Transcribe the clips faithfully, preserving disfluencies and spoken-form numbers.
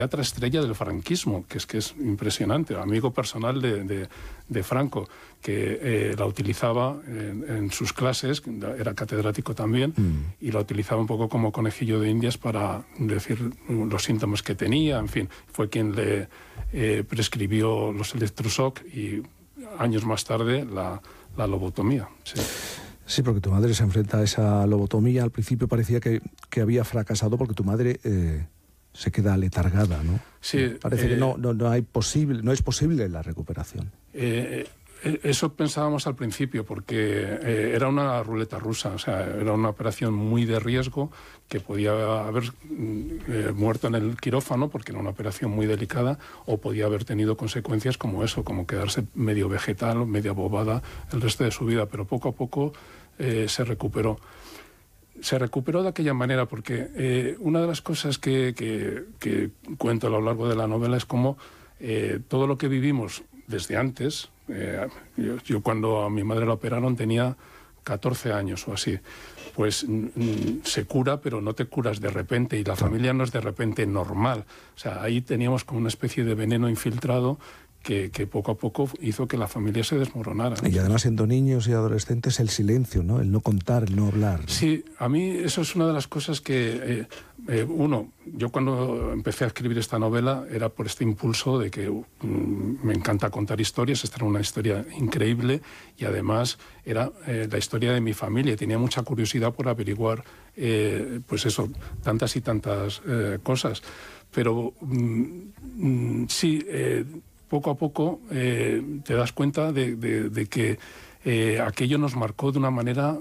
psiquiatra estrella del franquismo, que es que es impresionante, amigo personal de, de, de Franco, que eh, la utilizaba en, en sus clases, era catedrático también, mm. y la utilizaba un poco como conejillo de indias para decir los síntomas que tenía, en fin, fue quien le eh, prescribió los electroshock y años más tarde la, la lobotomía. Sí. Sí, porque tu madre se enfrenta a esa lobotomía. Al principio parecía que, que había fracasado porque tu madre eh, se queda letargada, ¿no? Sí. Parece eh, que no, no, no, hay posible, no es posible la recuperación. Eh, eso pensábamos al principio, porque eh, era una ruleta rusa, o sea, era una operación muy de riesgo, que podía haber eh, muerto en el quirófano, porque era una operación muy delicada, o podía haber tenido consecuencias como eso, como quedarse medio vegetal, medio bobada el resto de su vida, pero poco a poco eh, se recuperó. Se recuperó de aquella manera porque eh, una de las cosas que, que, que cuento a lo largo de la novela es cómo eh, todo lo que vivimos desde antes, eh, yo, yo cuando a mi madre la operaron tenía catorce años o así, pues mm, se cura, pero no te curas de repente, y la familia no es de repente normal. O sea, ahí teníamos como una especie de veneno infiltrado Que, que poco a poco hizo que la familia se desmoronara, ¿no? Y además, siendo niños y adolescentes, el silencio, ¿no? El no contar, el no hablar, ¿no? Sí, a mí eso es una de las cosas que... Eh, eh, uno, yo cuando empecé a escribir esta novela era por este impulso de que um, me encanta contar historias, esta era una historia increíble, y además era eh, la historia de mi familia, y tenía mucha curiosidad por averiguar, eh, pues eso, tantas y tantas eh, cosas. Pero um, sí... Eh, poco a poco eh, te das cuenta de, de, de que eh, aquello nos marcó de una manera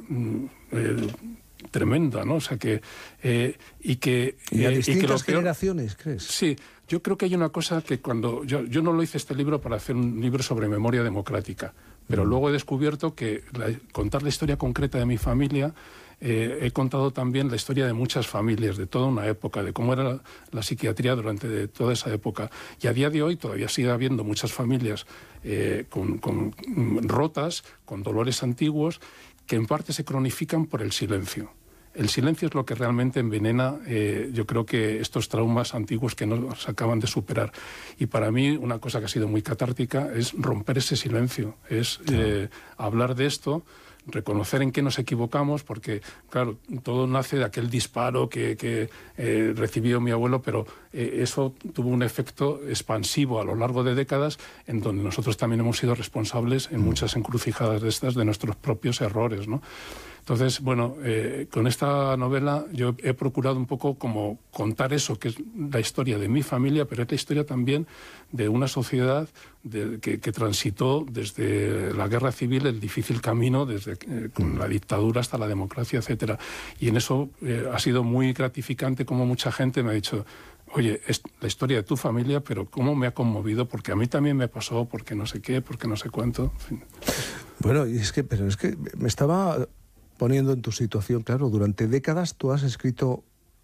eh, tremenda, ¿no? O sea que... Eh, y que... ¿Y a eh, distintas y que lo peor, generaciones, crees? Sí, yo creo que hay una cosa que cuando... Yo, yo no lo hice este libro para hacer un libro sobre memoria democrática, pero mm. luego he descubierto que la, contar la historia concreta de mi familia... Eh, he contado también la historia de muchas familias, de toda una época, de cómo era la, la psiquiatría durante de toda esa época. Y a día de hoy todavía sigue habiendo muchas familias eh, con, con, rotas, con dolores antiguos, que en parte se cronifican por el silencio. El silencio es lo que realmente envenena, eh, yo creo que estos traumas antiguos que no se acaban de superar. Y para mí una cosa que ha sido muy catártica es romper ese silencio, es eh, hablar de esto, reconocer en qué nos equivocamos, porque, claro, todo nace de aquel disparo que, que eh, recibió mi abuelo, pero eh, eso tuvo un efecto expansivo a lo largo de décadas, en donde nosotros también hemos sido responsables en muchas encrucijadas de estas, de nuestros propios errores, ¿no? Entonces, bueno, eh, con esta novela yo he procurado un poco como contar eso, que es la historia de mi familia, pero es la historia también de una sociedad de, que, que transitó desde la guerra civil el difícil camino, desde eh, con la dictadura hasta la democracia, etcétera. Y en eso eh, ha sido muy gratificante como mucha gente me ha dicho: oye, es la historia de tu familia, pero cómo me ha conmovido, porque a mí también me pasó, porque no sé qué, porque no sé cuánto. En fin. Bueno, y es que, pero es que me estaba poniendo en tu situación, claro, durante décadas tú has escrito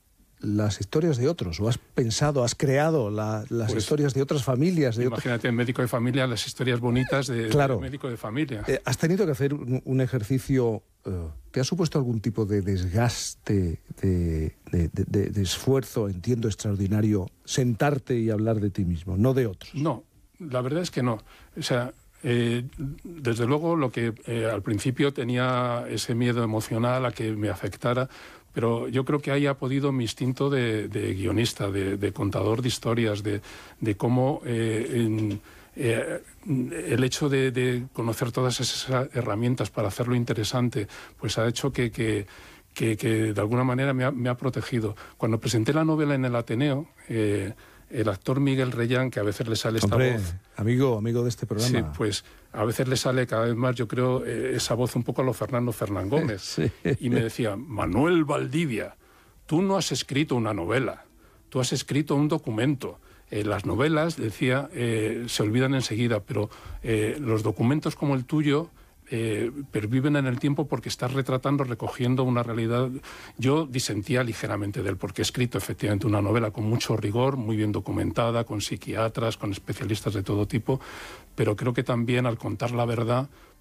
las historias de otros, o has pensado, has creado la, las pues, historias de otras familias. De imagínate, en Médico de Familia, las historias bonitas de, claro, de Médico de Familia. Eh, has tenido que hacer un, un ejercicio, uh, ¿te ha supuesto algún tipo de desgaste, de, de, de, de, de esfuerzo, entiendo, extraordinario, sentarte y hablar de ti mismo, no de otros? No, la verdad es que no. O sea, Eh, desde luego lo que eh, al principio tenía ese miedo emocional a que me afectara, pero yo creo que ahí ha podido mi instinto de, de guionista, de, de contador de historias, de, de cómo eh, en, eh, el hecho de, de conocer todas esas herramientas para hacerlo interesante, pues ha hecho que, que, que, que de alguna manera me ha, me ha protegido. Cuando presenté la novela en el Ateneo, eh, el actor Miguel Reyán, que a veces le sale esta Hombre, voz... amigo, amigo de este programa. Sí, pues a veces le sale cada vez más, yo creo, eh, esa voz un poco a lo Fernando Fernán Gómez. Sí. Y me decía: Manuel Valdivia, tú no has escrito una novela, tú has escrito un documento. Eh, las novelas, decía, eh, se olvidan enseguida, pero eh, los documentos como el tuyo... Eh, perviven en el tiempo porque estás retratando, recogiendo una realidad. Yo disentía ligeramente de él, porque he escrito efectivamente una novela con mucho rigor, muy bien documentada, con psiquiatras, con especialistas de todo tipo, pero creo que también al contar la verdad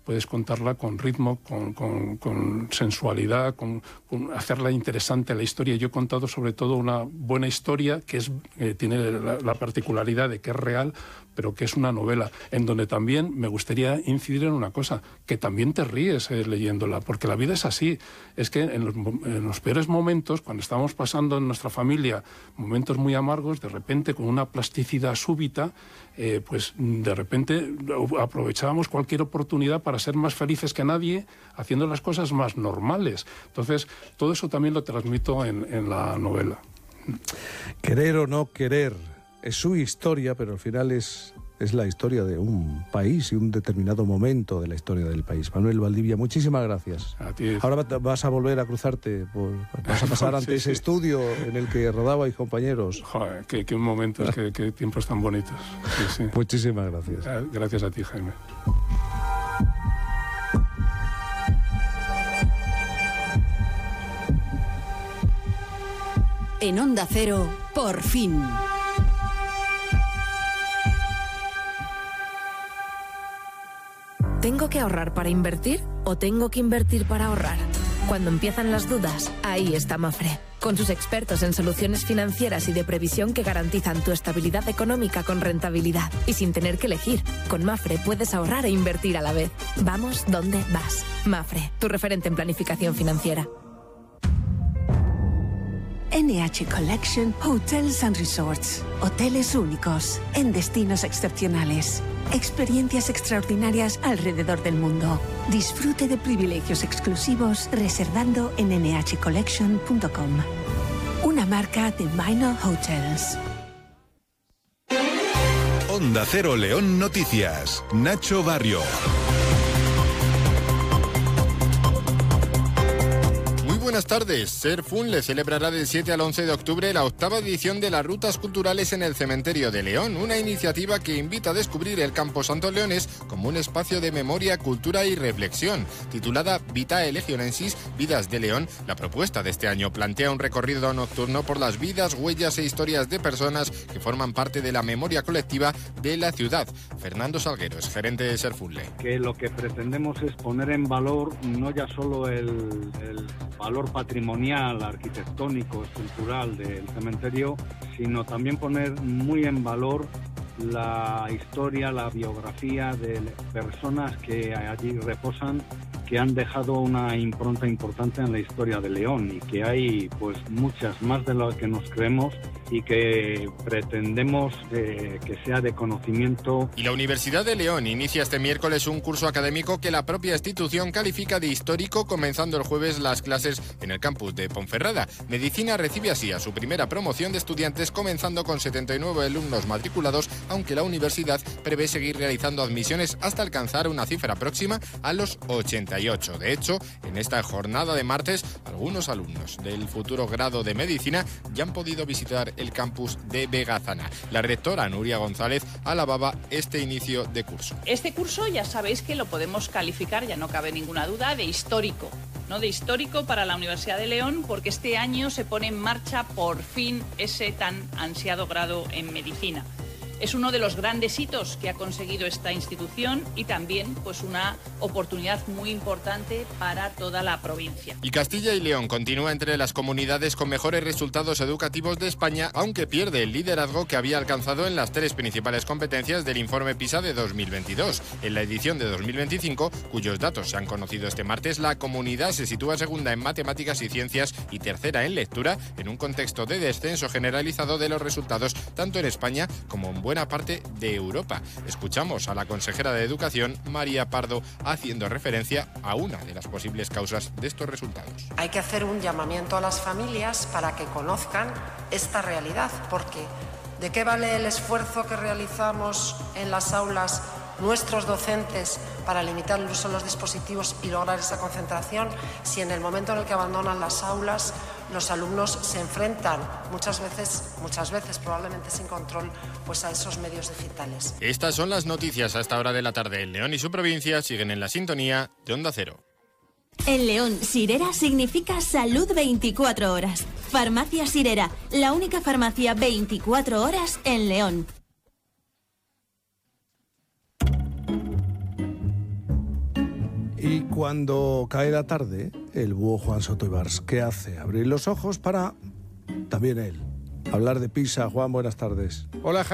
puedes contarla con ritmo, con, con, con sensualidad, con, con hacerla interesante la historia. Yo he contado sobre todo una buena historia que es eh, tiene la, la particularidad de que es real, pero que es una novela, en donde también me gustaría incidir en una cosa, que también te ríes eh, leyéndola, porque la vida es así. Es que en los, en los peores momentos, cuando estamos pasando en nuestra familia momentos muy amargos, de repente con una plasticidad súbita, eh, pues de repente aprovechábamos cualquier oportunidad para ser más felices que nadie, haciendo las cosas más normales. Entonces, todo eso también lo transmito en, en la novela. Querer o no querer, es su historia, pero al final es, es la historia de un país y un determinado momento de la historia del país. Manuel Valdivia, muchísimas gracias. A ti. Ahora vas a volver a cruzarte, por, vas a pasar ante sí, ese sí. estudio en el que rodabais compañeros. Joder, qué, qué momentos, qué, qué tiempos tan bonitos. Sí, sí. Muchísimas gracias. Gracias a ti, Jaime. En Onda Cero, por fin. ¿Tengo que ahorrar para invertir o tengo que invertir para ahorrar? Cuando empiezan las dudas, ahí está Mafre, con sus expertos en soluciones financieras y de previsión que garantizan tu estabilidad económica con rentabilidad y sin tener que elegir. Con Mafre puedes ahorrar e invertir a la vez. Vamos donde vas. Mafre, tu referente en planificación financiera. N H Collection Hotels and Resorts. Hoteles únicos, en destinos excepcionales. Experiencias extraordinarias alrededor del mundo. Disfrute de privilegios exclusivos reservando en ene hache collection punto com. Una marca de Minor Hotels. Onda Cero León Noticias. Nacho Barrio. Buenas tardes. Serfunle celebrará del siete al once de octubre la octava edición de las Rutas Culturales en el Cementerio de León, una iniciativa que invita a descubrir el Camposanto leonés como un espacio de memoria, cultura y reflexión. Titulada Vitae Legionensis, Vidas de León, la propuesta de este año plantea un recorrido nocturno por las vidas, huellas e historias de personas que forman parte de la memoria colectiva de la ciudad. Fernando Salgueros, gerente de Serfunle. Que lo que pretendemos es poner en valor no ya solo el, el valor patrimonial, arquitectónico, estructural del cementerio, sino también poner muy en valor la historia, la biografía de personas que allí reposan, que han dejado una impronta importante en la historia de León y que hay pues muchas más de lo que nos creemos y que pretendemos eh, que sea de conocimiento. Y la Universidad de León inicia este miércoles un curso académico que la propia institución califica de histórico, comenzando el jueves las clases en el campus de Ponferrada. Medicina recibe así a su primera promoción de estudiantes, comenzando con setenta y nueve alumnos matriculados, aunque la universidad prevé seguir realizando admisiones hasta alcanzar una cifra próxima a los ochenta y ocho. De hecho, en esta jornada de martes, algunos alumnos del futuro grado de Medicina ya han podido visitar el campus de Vegazana. La rectora Nuria González alababa este inicio de curso. Este curso ya sabéis que lo podemos calificar, ya no cabe ninguna duda, de histórico. ¿no? De histórico para la Universidad de León, porque este año se pone en marcha por fin ese tan ansiado grado en Medicina. Es uno de los grandes hitos que ha conseguido esta institución y también pues una oportunidad muy importante para toda la provincia. Y Castilla y León continúa entre las comunidades con mejores resultados educativos de España, aunque pierde el liderazgo que había alcanzado en las tres principales competencias del informe PISA de dos mil veintidós. En la edición de dos mil veinticinco, cuyos datos se han conocido este martes, la comunidad se sitúa segunda en matemáticas y ciencias y tercera en lectura, en un contexto de descenso generalizado de los resultados tanto en España como en buena parte de Europa. Escuchamos a la consejera de Educación, María Pardo, haciendo referencia a una de las posibles causas de estos resultados. Hay que hacer un llamamiento a las familias para que conozcan esta realidad, porque ¿de qué vale el esfuerzo que realizamos en las aulas nuestros docentes para limitar el uso de los dispositivos y lograr esa concentración si en el momento en el que abandonan las aulas los alumnos se enfrentan muchas veces, muchas veces probablemente sin control, pues a esos medios digitales? Estas son las noticias a esta hora de la tarde. El León y su provincia siguen en la sintonía de Onda Cero. En León, Sirera significa salud veinticuatro horas. Farmacia Sirera, la única farmacia veinticuatro horas en León. Y cuando cae la tarde, el búho Juan Soto Ibars, ¿qué hace? Abrir los ojos para, también él, hablar de Pisa. Juan, buenas tardes. Hola,